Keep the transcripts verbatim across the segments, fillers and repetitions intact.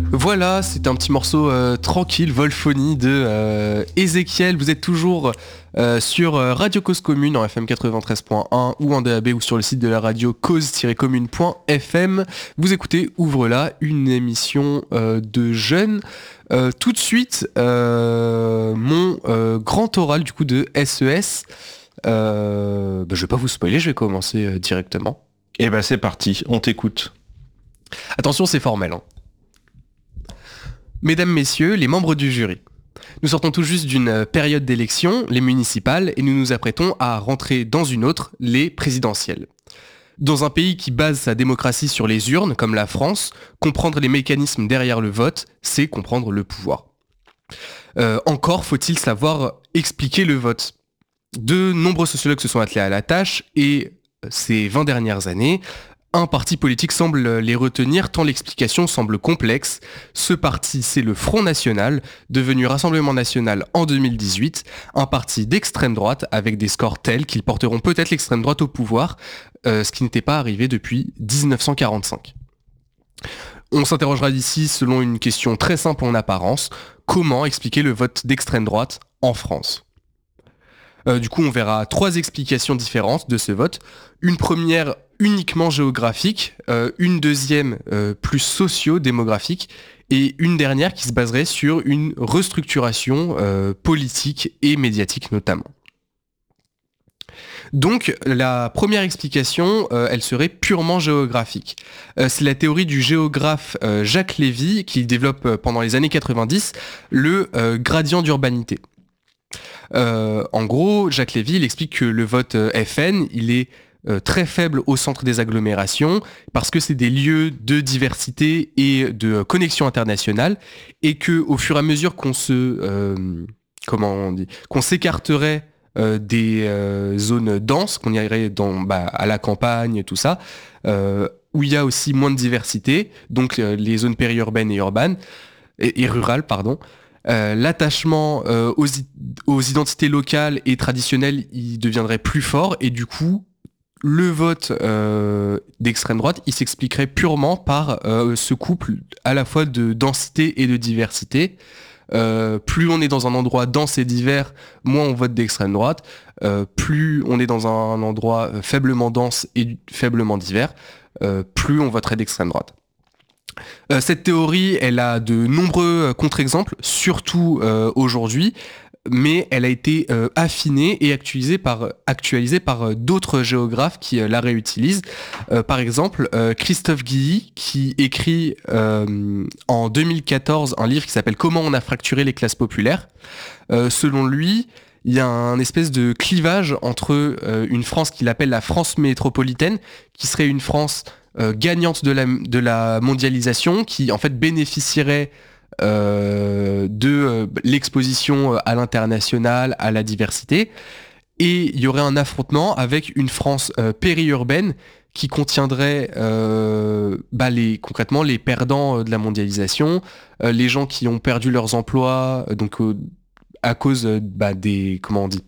Voilà, c'est un petit morceau euh, tranquille, Volphonie de euh, Ezekiel. Vous êtes toujours euh, sur euh, Radio Cause Commune en F M quatre-vingt-treize point un ou en D A B ou sur le site de la radio cause-commune point F M. Vous écoutez Ouvre-la, une émission euh, de jeunes. Euh, tout de suite, euh, mon euh, grand oral du coup de S E S. Euh, bah, je vais pas vous spoiler, je vais commencer euh, directement. Et bah c'est parti, on t'écoute. Attention, c'est formel, hein. Mesdames, Messieurs, les membres du jury. Nous sortons tout juste d'une période d'élection, les municipales, et nous nous apprêtons à rentrer dans une autre, les présidentielles. Dans un pays qui base sa démocratie sur les urnes, comme la France, comprendre les mécanismes derrière le vote, c'est comprendre le pouvoir. Euh, encore faut-il savoir expliquer le vote. De nombreux sociologues se sont attelés à la tâche, et ces vingt dernières années, un parti politique semble les retenir tant l'explication semble complexe. Ce parti, c'est le Front National, devenu Rassemblement National en deux mille dix-huit, un parti d'extrême droite avec des scores tels qu'ils porteront peut-être l'extrême droite au pouvoir, euh, ce qui n'était pas arrivé depuis dix-neuf cent quarante-cinq. On s'interrogera d'ici selon une question très simple en apparence, comment expliquer le vote d'extrême droite en France ? Euh, du coup, on verra trois explications différentes de ce vote. Une première uniquement géographique, euh, une deuxième euh, plus socio-démographique, et une dernière qui se baserait sur une restructuration euh, politique et médiatique notamment. Donc la première explication, euh, elle serait purement géographique. Euh, c'est la théorie du géographe euh, Jacques Lévy qui développe euh, pendant les années quatre-vingt-dix le euh, gradient d'urbanité. Euh, en gros, Jacques Lévy, il explique que le vote euh, F N, il est euh, très faible au centre des agglomérations parce que c'est des lieux de diversité et de euh, connexion internationale et que au fur et à mesure qu'on se, euh, comment on dit, qu'on s'écarterait euh, des euh, zones denses, qu'on irait dans, bah, à la campagne, tout ça, euh, où il y a aussi moins de diversité, donc euh, les zones périurbaines et urbaines et, et rurales, pardon. Euh, l'attachement euh, aux, aux identités locales et traditionnelles, il deviendrait plus fort et du coup, le vote euh, d'extrême droite, il s'expliquerait purement par euh, ce couple à la fois de densité et de diversité. Euh, plus on est dans un endroit dense et divers, moins on vote d'extrême droite. Euh, plus on est dans un endroit faiblement dense et faiblement divers, euh, plus on voterait d'extrême droite. Euh, cette théorie, elle a de nombreux contre-exemples, surtout euh, aujourd'hui, mais elle a été euh, affinée et actualisée par, actualisée par euh, d'autres géographes qui euh, la réutilisent. Euh, par exemple, euh, Christophe Guilly, qui écrit euh, en deux mille quatorze un livre qui s'appelle « Comment on a fracturé les classes populaires ». Euh, selon lui, il y a un espèce de clivage entre euh, une France qu'il appelle la France métropolitaine, qui serait une France euh, gagnante de la, de la mondialisation, qui en fait bénéficierait euh, de euh, l'exposition à l'international, à la diversité, et il y aurait un affrontement avec une France euh, périurbaine qui contiendrait euh, bah les, concrètement les perdants de la mondialisation, euh, les gens qui ont perdu leurs emplois, donc euh, à cause bah, des, comment on dit,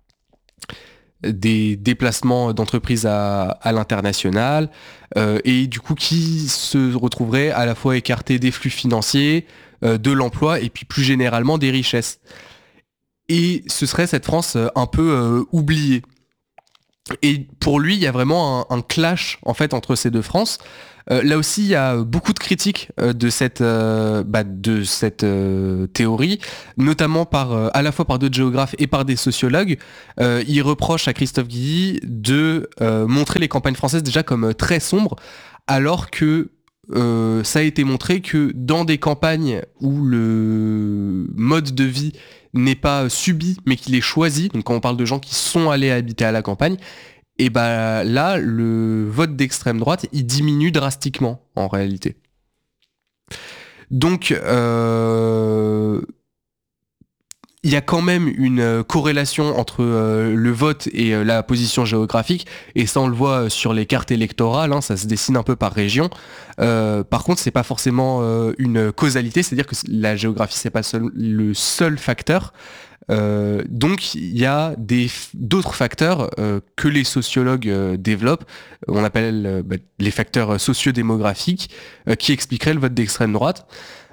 des déplacements d'entreprises à, à l'international, euh, et du coup qui se retrouveraient à la fois écartés des flux financiers, euh, de l'emploi et puis plus généralement des richesses. Et ce serait cette France euh, un peu euh, oubliée. Et pour lui, il y a vraiment un, un clash en fait entre ces deux Frances. Euh, là aussi, il y a beaucoup de critiques euh, de cette, euh, bah, de cette euh, théorie, notamment par, euh, à la fois par d'autres géographes et par des sociologues. Euh, ils reprochent à Christophe Guilly de euh, montrer les campagnes françaises déjà comme très sombres, alors que euh, ça a été montré que dans des campagnes où le mode de vie n'est pas subi, mais qu'il est choisi, donc quand on parle de gens qui sont allés habiter à la campagne, et bah là, le vote d'extrême droite, il diminue drastiquement, en réalité. Donc, euh, il y a quand même une corrélation entre euh, le vote et euh, la position géographique, et ça on le voit sur les cartes électorales, hein, ça se dessine un peu par région. Euh, par contre, c'est pas forcément euh, une causalité, c'est-à-dire que la géographie c'est pas seul, le seul facteur. Euh, donc il y a des, d'autres facteurs euh, que les sociologues euh, développent, on appelle euh, bah, les facteurs socio-démographiques, euh, qui expliqueraient le vote d'extrême droite.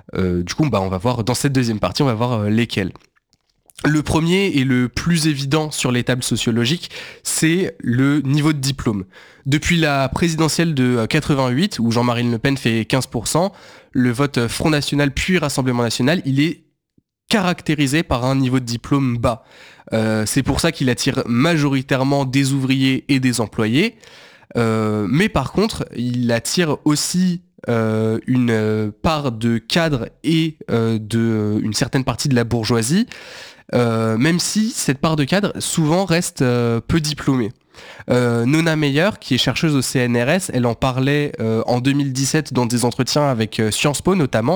Euh, du coup, bah, on va voir dans cette deuxième partie, on va voir euh, lesquels. Le premier et le plus évident sur les tables sociologiques, c'est le niveau de diplôme. Depuis la présidentielle de quatre-vingt-huit, où Jean-Marie Le Pen fait quinze pour cent, le vote Front National puis Rassemblement National, il est caractérisé par un niveau de diplôme bas. Euh, c'est pour ça qu'il attire majoritairement des ouvriers et des employés. Euh, mais par contre, il attire aussi euh, une part de cadres et euh, de, euh, une certaine partie de la bourgeoisie, euh, même si cette part de cadres souvent reste euh, peu diplômée. Euh, Nona Meyer, qui est chercheuse au C N R S, elle en parlait euh, en deux mille dix-sept dans des entretiens avec euh, Sciences Po notamment.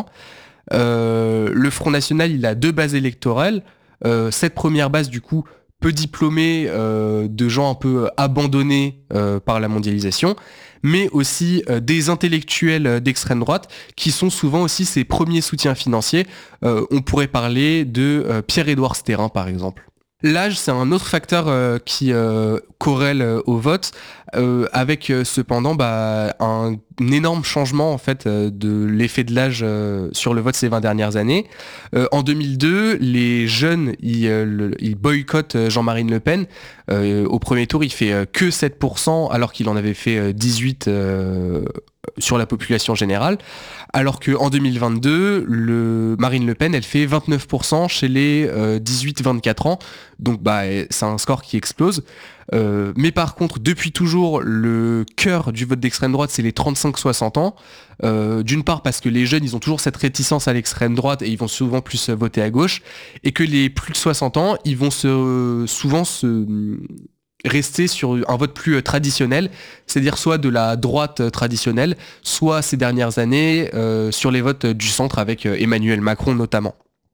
Euh, le Front National, il a deux bases électorales. Euh, cette première base, du coup, peu diplômés, euh, de gens un peu abandonnés euh, par la mondialisation, mais aussi euh, des intellectuels d'extrême droite qui sont souvent aussi ses premiers soutiens financiers. Euh, on pourrait parler de euh, Pierre-Édouard Stérin, par exemple. L'âge, c'est un autre facteur euh, qui euh, corrèle euh, au vote, euh, avec euh, cependant bah, un, un énorme changement en fait euh, de l'effet de l'âge euh, sur le vote ces vingt dernières années. Euh, en deux mille deux, les jeunes ils, euh, le, ils boycottent Jean-Marie Le Pen. Euh, au premier tour, il fait euh, que sept pour cent alors qu'il en avait fait euh, dix-huit pour cent euh, sur la population générale. Alors qu'en deux mille vingt-deux, le Marine Le Pen, elle fait vingt-neuf pour cent chez les euh, dix-huit vingt-quatre ans. Donc bah, c'est un score qui explose. Euh, mais par contre, depuis toujours, le cœur du vote d'extrême droite, c'est les trente-cinq soixante ans. Euh, d'une part parce que les jeunes, ils ont toujours cette réticence à l'extrême droite et ils vont souvent plus voter à gauche. Et que les plus de soixante ans, ils vont se, souvent se... rester sur un vote plus traditionnel, c'est-à-dire soit de la droite traditionnelle, soit ces dernières années euh, sur les votes du centre avec Emmanuel Macron notamment.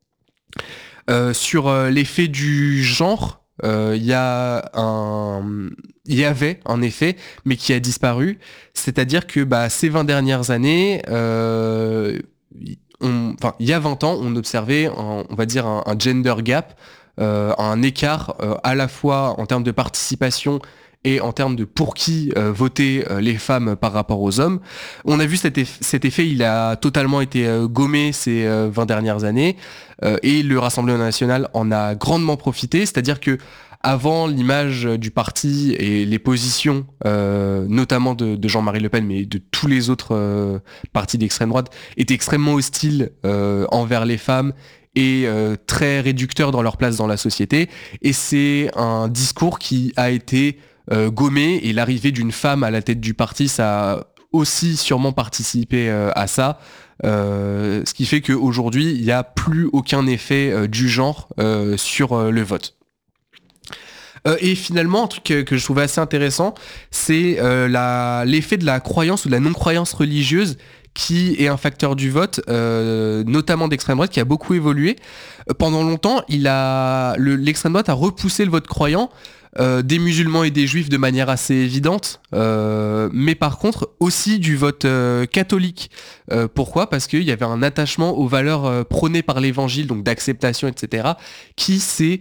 Euh, sur euh, l'effet du genre, il euh, y a un, il y avait un effet, mais qui a disparu. C'est-à-dire que bah, ces vingt dernières années, euh, on, enfin, il y a vingt ans, on observait, un, on va dire, un, un gender gap. Euh, un écart euh, à la fois en termes de participation et en termes de pour qui euh, votaient euh, les femmes par rapport aux hommes. On a vu cet, eff- cet effet, il a totalement été euh, gommé ces euh, vingt dernières années euh, et le Rassemblement National en a grandement profité, c'est-à-dire que avant, l'image du parti et les positions, euh, notamment de, de Jean-Marie Le Pen, mais de tous les autres euh, partis d'extrême droite, étaient extrêmement hostiles euh, envers les femmes et euh, très réducteurs dans leur place dans la société. Et c'est un discours qui a été euh, gommé, et l'arrivée d'une femme à la tête du parti, ça a aussi sûrement participé euh, à ça. Euh, ce qui fait qu'aujourd'hui, il n'y a plus aucun effet euh, du genre euh, sur euh, le vote. Euh, et finalement, un truc que, que je trouvais assez intéressant, c'est euh, la, l'effet de la croyance ou de la non-croyance religieuse qui est un facteur du vote, euh, notamment d'extrême droite, qui a beaucoup évolué. Euh, pendant longtemps, il a, le, l'extrême droite a repoussé le vote croyant, euh, des musulmans et des juifs de manière assez évidente, euh, mais par contre aussi du vote euh, catholique. Euh, pourquoi ? Parce qu'il y avait un attachement aux valeurs euh, prônées par l'évangile, donc d'acceptation, et cetera, qui s'est...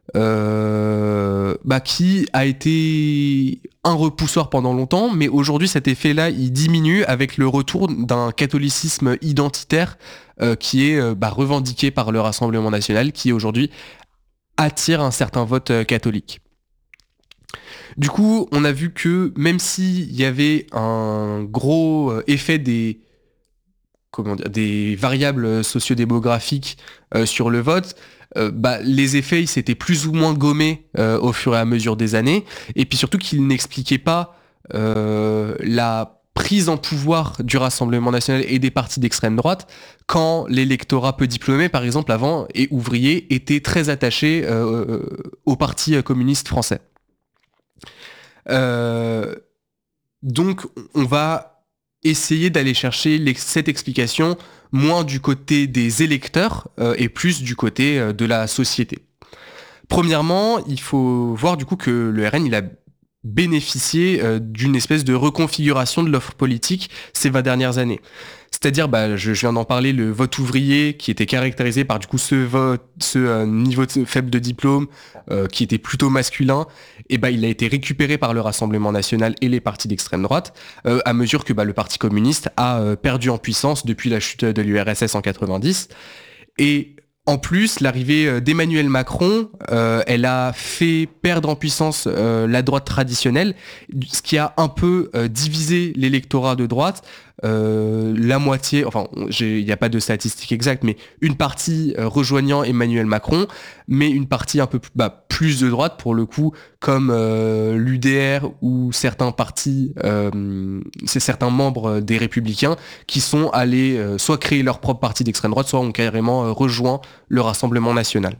Euh, bah, qui a été un repoussoir pendant longtemps, mais aujourd'hui cet effet-là il diminue avec le retour d'un catholicisme identitaire euh, qui est euh, bah, revendiqué par le Rassemblement National, qui aujourd'hui attire un certain vote euh, catholique. Du coup, on a vu que même s'il y avait un gros euh, effet des, comment dire, des variables sociodémographiques euh, sur le vote, Euh, bah, les effets ils s'étaient plus ou moins gommés euh, au fur et à mesure des années, et puis surtout qu'ils n'expliquaient pas euh, la prise en pouvoir du Rassemblement National et des partis d'extrême droite quand l'électorat peu diplômé, par exemple, avant, et ouvrier, était très attaché euh, au Parti communiste français. Euh, donc on va essayer d'aller chercher cette explication moins du côté des électeurs euh, et plus du côté euh, de la société. Premièrement, il faut voir du coup que le R N il a bénéficié euh, d'une espèce de reconfiguration de l'offre politique ces vingt dernières années. C'est-à-dire, bah, je, je viens d'en parler, le vote ouvrier qui était caractérisé par du coup ce vote, ce euh, niveau de, faible de diplôme euh, qui était plutôt masculin, et bah, il a été récupéré par le Rassemblement national et les partis d'extrême droite euh, à mesure que bah, le Parti communiste a euh, perdu en puissance depuis la chute de l'U R S S en quatre-vingt-dix. Et en plus, l'arrivée d'Emmanuel Macron, euh, elle a fait perdre en puissance euh, la droite traditionnelle, ce qui a un peu euh, divisé l'électorat de droite. Euh, la moitié, enfin, il n'y a pas de statistiques exactes, mais une partie euh, rejoignant Emmanuel Macron, mais une partie un peu bah, plus de droite pour le coup, comme euh, l'U D R ou certains partis, euh, c'est certains membres des Républicains qui sont allés euh, soit créer leur propre parti d'extrême droite, soit ont carrément euh, rejoint le Rassemblement national.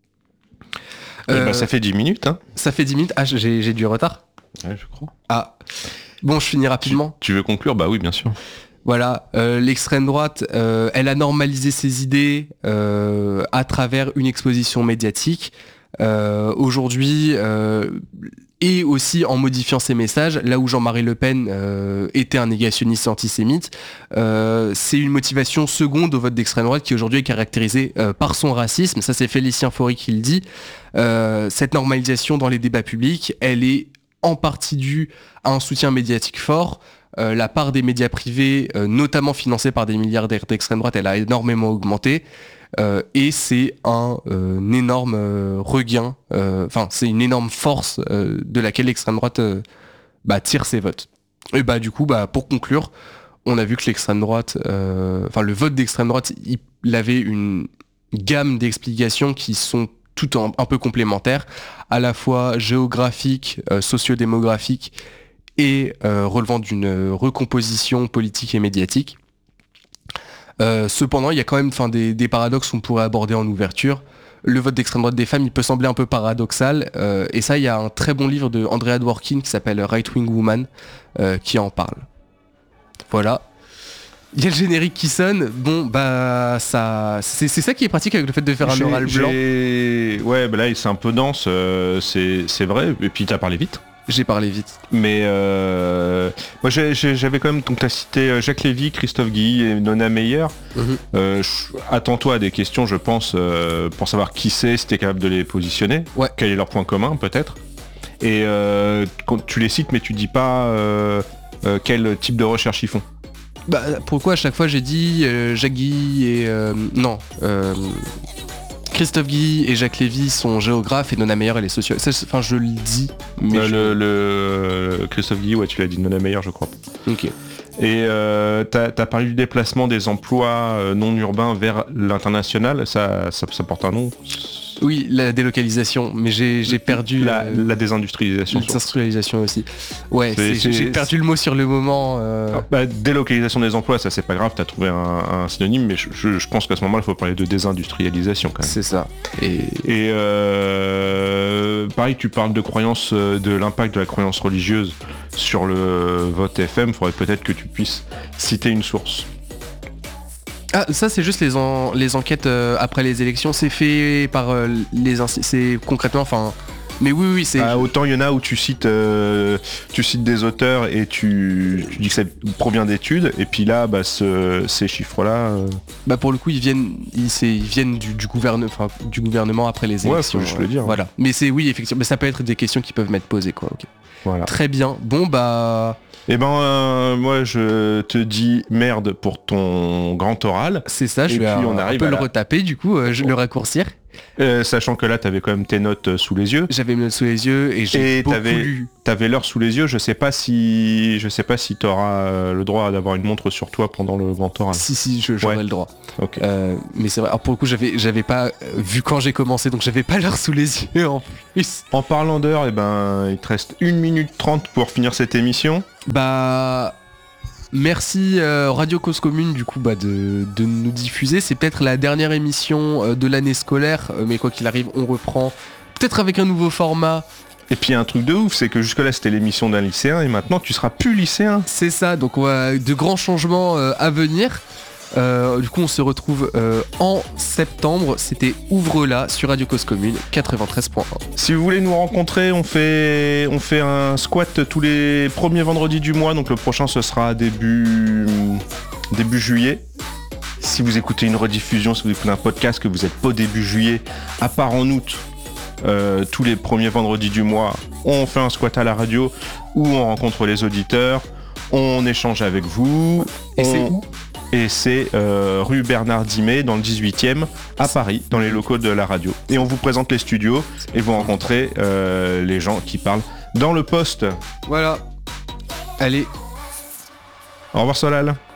Euh, bah, ça fait dix minutes, hein. Ça fait dix minutes. Ah, j'ai, j'ai du retard. Ouais, je crois. Ah. Bon, je finis rapidement. Tu, tu veux conclure ? Bah oui, bien sûr. Voilà, euh, l'extrême droite, euh, elle a normalisé ses idées euh, à travers une exposition médiatique. Euh, aujourd'hui, euh, et aussi en modifiant ses messages, là où Jean-Marie Le Pen euh, était un négationniste antisémite, euh, c'est une motivation seconde au vote d'extrême droite qui aujourd'hui est caractérisée euh, par son racisme. Ça, c'est Félicien Faury qui le dit. Euh, cette normalisation dans les débats publics, elle est en partie due à un soutien médiatique fort. Euh, la part des médias privés, euh, notamment financés par des milliardaires d'extrême droite, elle a énormément augmenté. Euh, et c'est un, euh, un énorme euh, regain, enfin euh, c'est une énorme force euh, de laquelle l'extrême droite euh, bah, tire ses votes. Et bah du coup, bah, pour conclure, on a vu que l'extrême droite, enfin euh, le vote d'extrême droite, il, il avait une gamme d'explications qui sont tout en, un peu complémentaires, à la fois géographiques, euh, sociodémographiques et euh, relevant d'une recomposition politique et médiatique. Euh, cependant, il y a quand même des, des paradoxes qu'on pourrait aborder en ouverture. Le vote d'extrême droite des femmes, il peut sembler un peu paradoxal, euh, et ça, il y a un très bon livre de Andrea Dworkin qui s'appelle Right Wing Woman, euh, qui en parle. Voilà. Il y a le générique qui sonne. Bon, bah, ça, c'est, c'est ça qui est pratique avec le fait de faire un j'ai, oral blanc. J'ai... Ouais, bah là, c'est un peu dense, euh, c'est, c'est vrai. Et puis, t'as parlé vite. J'ai parlé vite. Mais euh, moi, j'ai, j'ai, j'avais quand même, donc t'as cité Jacques Lévy, Christophe Guilly et Nona Meyer. Mm-hmm. Euh, je, attends-toi à des questions, je pense, euh, pour savoir qui c'est, si t'es capable de les positionner. Ouais. Quel est leur point commun, peut-être. Et euh, quand tu les cites, mais tu dis pas euh, euh, quel type de recherche ils font. Bah, pourquoi à chaque fois j'ai dit euh, Jacques Guilly et... Euh, non. Euh, Christophe Guilly et Jacques Lévy sont géographes et Nona Meyer elle est sociologue. Enfin, je le dis. Mais euh, je... le, le Christophe Guilly, ouais, tu l'as dit, Nona Meyer, je crois. Ok. Et euh, t'as, t'as parlé du déplacement des emplois euh, non urbains vers l'international. Ça, ça, ça porte un nom. Oui, la délocalisation, mais j'ai, j'ai perdu... La, euh, la désindustrialisation. La désindustrialisation aussi. Ouais, c'est, c'est, c'est, j'ai perdu le mot sur le moment. Euh... Alors, bah, délocalisation des emplois, ça c'est pas grave, t'as trouvé un, un synonyme, mais je, je, je pense qu'à ce moment-là, il faut parler de désindustrialisation quand même. C'est ça. Et, Et euh, pareil, tu parles de croyance, de l'impact de la croyance religieuse sur le vote F M, il faudrait peut-être que tu puisses citer une source. Ah, ça c'est juste les, en, les enquêtes euh, après les élections, c'est fait par euh, les insti- c'est concrètement, enfin, mais oui oui c'est. Ah, autant il y en a où tu cites, euh, tu cites des auteurs et tu, tu dis que ça provient d'études, et puis là, bah, ce, ces chiffres-là. Euh... Bah pour le coup ils viennent, ils, c'est, ils viennent du, du gouvernement, enfin du gouvernement après les élections. Ouais, faut juste euh, le dire. Voilà. Mais c'est oui effectivement, mais ça peut être des questions qui peuvent m'être posées quoi. Ok. Voilà. Très bien. Bon bah. Eh ben, euh, moi, je te dis merde pour ton grand oral. C'est ça, je et vais puis un, on arrive un peu le la... retaper, du coup, euh, je, bon. le raccourcir. Euh, sachant que là, t'avais quand même tes notes sous les yeux. J'avais mes notes sous les yeux et j'ai et beaucoup t'avais, lu. T'avais l'heure sous les yeux. Je sais pas si, je sais pas si t'auras le droit d'avoir une montre sur toi pendant le grand oral. Si si, je, j'aurai ouais. le droit. Okay. Euh, mais c'est vrai. Alors pour le coup, j'avais, j'avais pas vu quand j'ai commencé, donc j'avais pas l'heure sous les yeux en plus. En parlant d'heure, eh ben, il te reste une minute trente pour finir cette émission. Bah. Merci euh, Radio Cause Commune du coup bah, de, de nous diffuser. C'est peut-être la dernière émission euh, de l'année scolaire, euh, mais quoi qu'il arrive, on reprend peut-être avec un nouveau format. Et puis un truc de ouf, c'est que jusque-là c'était l'émission d'un lycéen et maintenant tu seras plus lycéen. C'est ça, donc on va de grands changements euh, à venir. Euh, du coup on se retrouve euh, en septembre, c'était Ouvre-la sur Radio Cause Commune quatre-vingt-treize point un. Si vous voulez nous rencontrer, on fait, on fait un squat tous les premiers vendredis du mois, donc le prochain ce sera début, début juillet. Si vous écoutez une rediffusion, si vous écoutez un podcast, que vous n'êtes pas au début juillet, à part en août, euh, tous les premiers vendredis du mois, on fait un squat à la radio où on rencontre les auditeurs, on échange avec vous. Et on... c'est où ? Et c'est euh, rue Bernard Dimet, dans le dix-huitième, à Paris, dans les locaux de la radio. Et on vous présente les studios et vous rencontrez euh, les gens qui parlent dans le poste. Voilà. Allez. Au revoir Solal.